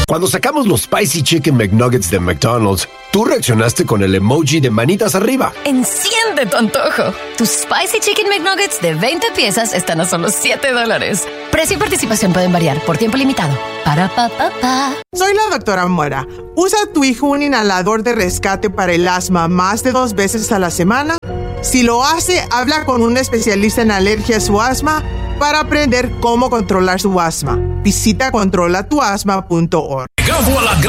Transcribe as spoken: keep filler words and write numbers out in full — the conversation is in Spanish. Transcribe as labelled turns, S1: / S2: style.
S1: Cuando sacamos los Spicy Chicken McNuggets de McDonald's, tú reaccionaste con el emoji de manitas arriba.
S2: Enciende tu antojo. Tus Spicy Chicken McNuggets de veinte piezas están a solo siete dólares. Precio y participación pueden variar por tiempo limitado. Para pa pa pa.
S3: Soy la doctora Mora. ¿Usa tu hijo un inhalador de rescate para el asma más de dos veces a la semana? Si lo hace, habla con un especialista en alergias o asma para aprender cómo controlar su asma. Visita controla tu asma punto org.